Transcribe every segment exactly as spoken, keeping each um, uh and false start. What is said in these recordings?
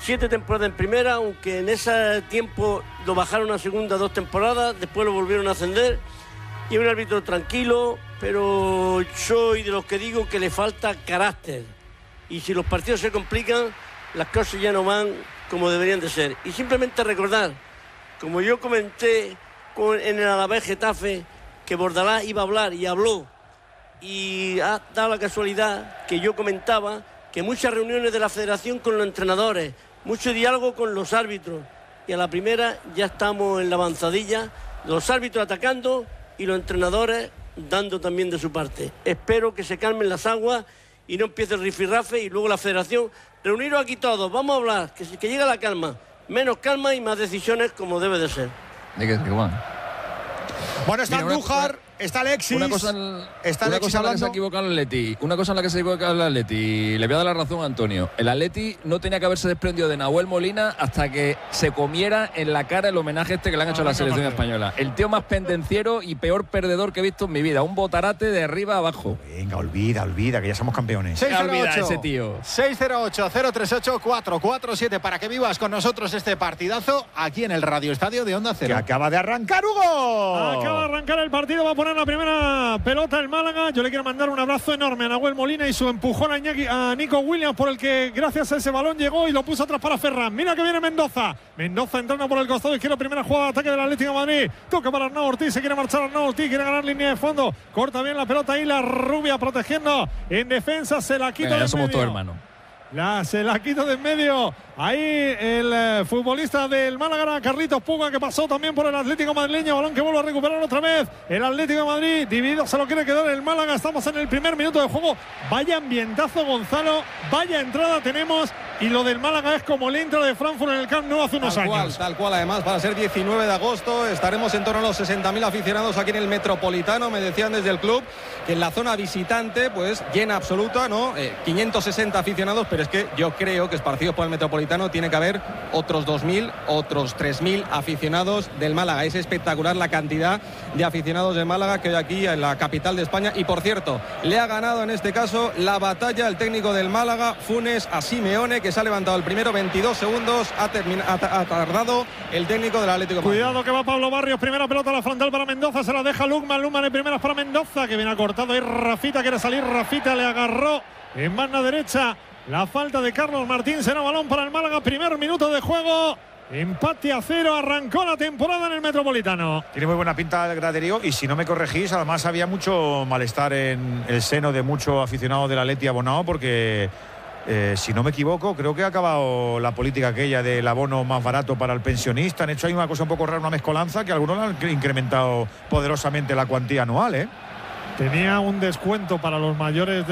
siete temporadas en primera, aunque en ese tiempo lo bajaron a segunda dos temporadas, después lo volvieron a ascender, y un árbitro tranquilo, pero soy de los que digo que le falta carácter, y si los partidos se complican, las cosas ya no van como deberían de ser. Y simplemente recordar, como yo comenté con, en el Alavés Getafe, que Bordalás iba a hablar y habló, y ha dado la casualidad que yo comentaba que muchas reuniones de la federación con los entrenadores, mucho diálogo con los árbitros, y a la primera ya estamos en la avanzadilla, los árbitros atacando y los entrenadores dando también de su parte. Espero que se calmen las aguas y no empiece el rifirrafe, y luego la federación, reuniros aquí todos, vamos a hablar, que, que llegue la calma, menos calma y más decisiones como debe de ser. Bueno, está Andújar, está Alexis. Una cosa en, está una Alexis cosa en la que se hablando. ha equivocado el Atleti. Una cosa en la que se ha equivocado el Atleti. Le voy a dar la razón a Antonio. El Atleti no tenía que haberse desprendido de Nahuel Molina hasta que se comiera en la cara el homenaje este que le han hecho a la selección española. El tío más pendenciero y peor perdedor que he visto en mi vida. Un botarate de arriba a abajo. Venga, olvida, olvida, que ya somos campeones. seis cero ocho, ese tío. seis cero ocho, cero tres ocho, cuatro cuatro siete para que vivas con nosotros este partidazo aquí en el Radio Estadio de Onda Cero. Que acaba de arrancar, Hugo. Acaba de arrancar el partido, va a poner la primera pelota el Málaga. Yo le quiero mandar un abrazo enorme a Nahuel Molina y su empujón a, Iñaki, a Nico Williams, por el que gracias a ese balón llegó y lo puso atrás para Ferran. Mira que viene Mendoza. Mendoza entrando por el costado izquierdo, primera jugada de ataque del Atlético de Madrid. Toca para Arnau Ortiz, se quiere marchar Arnau Ortiz, quiere ganar línea de fondo. Corta bien la pelota ahí, la Rubia protegiendo en defensa, se la quita. Venga, ya de somos medio. todos hermanos. La, se la quita de en medio. Ahí el eh, futbolista del Málaga, Carlitos Puga, que pasó también por el Atlético madrileño. Balón que vuelve a recuperar otra vez el Atlético de Madrid. Dividido se lo quiere quedar el Málaga. Estamos en el primer minuto de juego. Vaya ambientazo, Gonzalo. Vaya entrada tenemos. Y lo del Málaga es como el intro de Frankfurt en el Camp Nou hace unos tal años. Cual, tal cual, además, para ser diecinueve de agosto estaremos en torno a los sesenta mil aficionados aquí en el Metropolitano. Me decían desde el club que en la zona visitante, pues llena absoluta, ¿no? Eh, quinientos sesenta aficionados, pero es que yo creo que esparcidos por el Metropolitano tiene que haber otros dos mil, otros tres mil aficionados del Málaga. Es espectacular la cantidad de aficionados del Málaga que hay aquí en la capital de España. Y por cierto, le ha ganado en este caso la batalla el técnico del Málaga, Funes, a Simeone, que se ha levantado el primero, veintidós segundos, ha, ha, ha tardado el técnico del Atlético de Madrid. Cuidado que va Pablo Barrios, primera pelota a la frontal para Mendoza, se la deja Lukman, Lukman en primeras para Mendoza, que viene acortado ahí Rafita, quiere salir Rafita, le agarró en banda derecha la falta de Carlos Martín. Será balón para el Málaga, primer minuto de juego, empate a cero, arrancó la temporada en el Metropolitano. Tiene muy buena pinta el graderío y si no me corregís, además había mucho malestar en el seno de muchos aficionados del Atleti abonado porque... Eh, si no me equivoco, creo que ha acabado la política aquella del abono más barato para el pensionista. Han hecho ahí una cosa un poco rara, una mezcolanza, que algunos han incrementado poderosamente la cuantía anual, ¿eh? Tenía un descuento para los mayores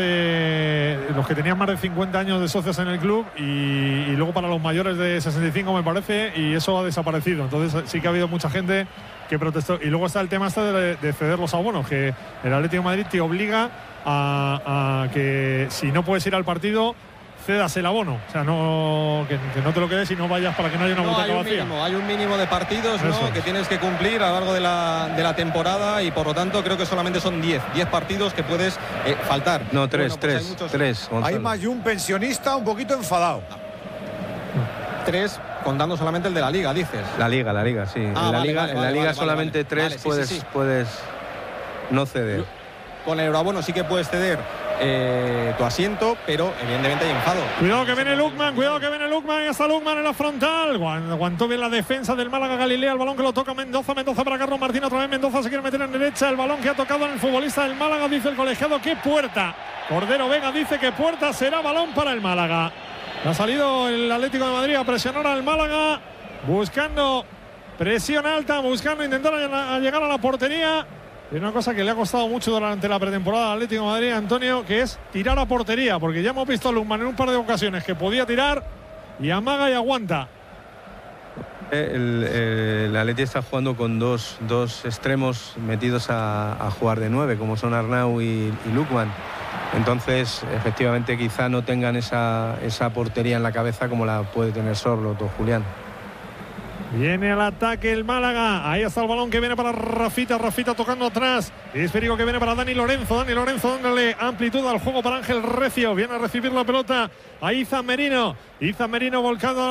de los que tenían más de cincuenta años de socios en el club y, y luego para los mayores de sesenta y cinco, me parece, y eso ha desaparecido. Entonces sí que ha habido mucha gente que protestó. Y luego está el tema este de, de ceder los abonos, que el Atlético de Madrid te obliga a, a que si no puedes ir al partido, cedas el abono, o sea, no que, que no te lo quedes y no vayas para que no haya una no, butaca hay un vacía. Mínimo, hay un mínimo de partidos, ¿no?, que tienes que cumplir a lo largo de la, de la temporada y por lo tanto creo que solamente son diez partidos que puedes eh, faltar. No, tres, bueno, pues tres, hay muchos... tres. Hay más de un pensionista un poquito enfadado. Tres, contando solamente el de la Liga, dices. La Liga, la Liga, sí. Ah, en la vale, Liga, vale, en la vale, Liga vale, solamente vale. tres Vale, sí, puedes, sí, sí. puedes no ceder. Con el euroabono sí que puedes ceder eh, tu asiento, pero evidentemente hay enfado. Cuidado que viene Lukman, cuidado que viene Lukman, y está Lukman en la frontal. Aguantó bien la defensa del Málaga Galilea, el balón que lo toca Mendoza, Mendoza para Carlos Martín, otra vez Mendoza se quiere meter en derecha, el balón que ha tocado en el futbolista del Málaga, dice el colegiado que puerta. Cordero Vega dice que puerta, será balón para el Málaga. Ha salido el Atlético de Madrid a presionar al Málaga, buscando presión alta, buscando intentar a llegar a la portería. Es una cosa que le ha costado mucho durante la pretemporada al Atlético de Madrid, Antonio, que es tirar a portería, porque ya hemos visto a Lukman en un par de ocasiones que podía tirar y amaga y aguanta. El, el Atleti está jugando con dos, dos extremos metidos a, a jugar de nueve, como son Arnau y, y Lukman. Entonces, efectivamente, quizá no tengan esa, esa portería en la cabeza como la puede tener Sorloth o Julián. Viene al ataque el Málaga. Ahí está el balón que viene para Rafita. Rafita tocando atrás. Esférico que viene para Dani Lorenzo. Dani Lorenzo dándole amplitud al juego para Ángel Recio. Viene a recibir la pelota a Izan Merino. Izan Merino volcando